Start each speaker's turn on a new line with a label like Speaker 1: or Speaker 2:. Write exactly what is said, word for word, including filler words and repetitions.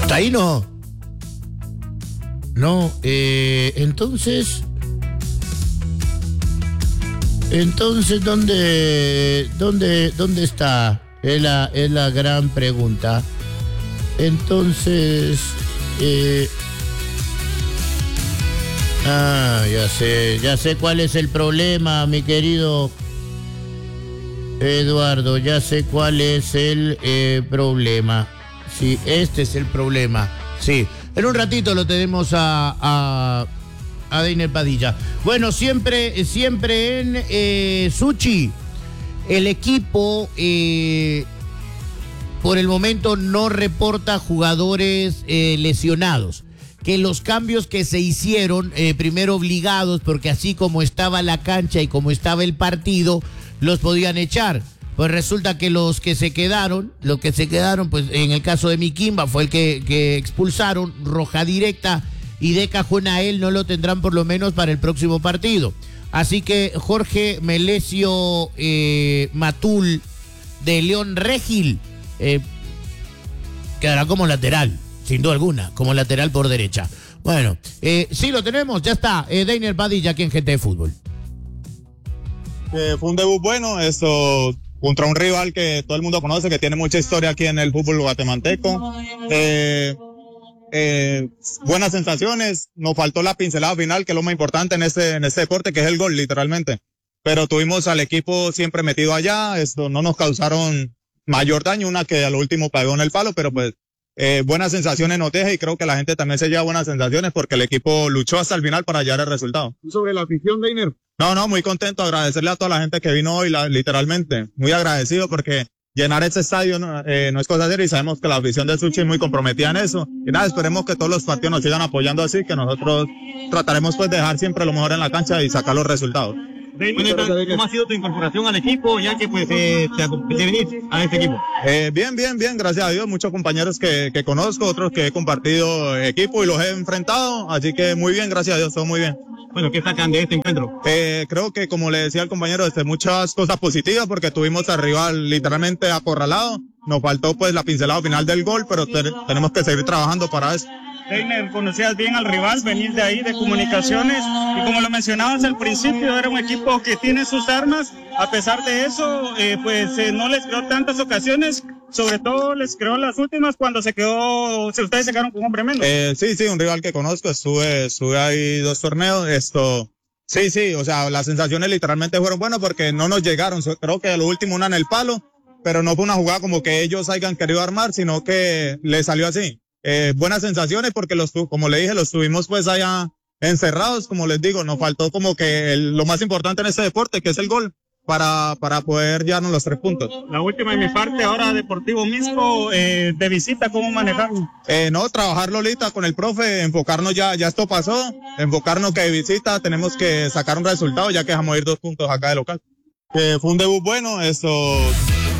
Speaker 1: Hasta ahí no. No, eh, entonces... Entonces, ¿dónde, dónde, dónde está? Es la, es la gran pregunta. Entonces... Eh, ah, ya sé, ya sé cuál es el problema, mi querido Eduardo, ya sé cuál es el eh, problema. Sí, este es el problema. Sí, en un ratito lo tenemos a, a, a Deiner Padilla. Bueno, siempre, siempre en eh, Suchi, el equipo eh, por el momento no reporta jugadores eh, lesionados. Que los cambios que se hicieron, eh, primero obligados, porque así como estaba la cancha y como estaba el partido, los podían echar. Pues resulta que los que se quedaron, los que se quedaron, pues en el caso de Miquimba fue el que, que expulsaron, roja directa, y de cajón a él no lo tendrán por lo menos para el próximo partido. Así que Jorge Melesio eh, Matul de León Regil eh, quedará como lateral. Sin duda alguna, como lateral por derecha. Bueno, eh, sí lo tenemos, ya está. Eh, Deiner Padilla aquí en G T de Fútbol.
Speaker 2: Eh, fue un debut bueno, esto contra un rival que todo el mundo conoce, que tiene mucha historia aquí en el fútbol guatemalteco. Eh, eh, buenas sensaciones, nos faltó la pincelada final, que es lo más importante en este, en este deporte, que es el gol, literalmente. Pero tuvimos al equipo siempre metido allá, esto no nos causaron mayor daño, una que al último pegó en el palo, pero pues Eh, buenas sensaciones nos deja y creo que la gente también se lleva buenas sensaciones porque el equipo luchó hasta el final para hallar el resultado.
Speaker 3: ¿Sobre la afición, Deiner?
Speaker 2: No, no, muy contento, agradecerle a toda la gente que vino hoy, la, literalmente, muy agradecido porque llenar ese estadio no, eh, no es cosa seria y sabemos que la afición de Suchi es muy comprometida en eso. Y nada, esperemos que todos los partidos nos sigan apoyando así, que nosotros trataremos pues de dejar siempre lo mejor en la cancha y sacar los resultados.
Speaker 3: Deiner, ¿cómo ha sido tu incorporación al equipo ya que pues eh, te, te venís a este equipo?
Speaker 2: Eh, bien, bien, bien, gracias a Dios, muchos compañeros que, que conozco, otros que he compartido equipo y los he enfrentado, así que muy bien, gracias a Dios, todo muy bien.
Speaker 3: Bueno, ¿qué sacan de este encuentro?
Speaker 2: Eh, creo que como le decía al compañero, este, muchas cosas positivas porque tuvimos al rival literalmente acorralado, nos faltó pues la pincelada final del gol, pero te, tenemos que seguir trabajando para eso.
Speaker 4: Deiner, conocías bien al rival, venís de ahí, de comunicaciones, y como lo mencionabas al principio, era un equipo que tiene sus armas, a pesar de eso, eh, pues eh, no les creó tantas ocasiones, sobre todo les creó las últimas cuando se quedó, si ustedes se quedaron con un hombre menos.
Speaker 2: Eh, sí, sí, un rival que conozco, estuve, estuve ahí dos torneos, esto, sí, sí, o sea, las sensaciones literalmente fueron buenas porque no nos llegaron, creo que lo último una en el palo, pero no fue una jugada como que ellos hayan querido armar, sino que les salió así. Eh, buenas sensaciones porque los, como le dije, los tuvimos pues allá encerrados, como les digo, nos faltó como que el, lo más importante en este deporte, que es el gol, para, para poder llevarnos los tres puntos.
Speaker 4: La última de mi parte, ahora Deportivo Misco, eh, de visita, ¿cómo manejarlo?
Speaker 2: Eh, no, trabajarlo ahorita con el profe, enfocarnos ya, ya esto pasó, enfocarnos que de visita tenemos que sacar un resultado ya que dejamos ir dos puntos acá de local. Que fue un debut bueno, esto...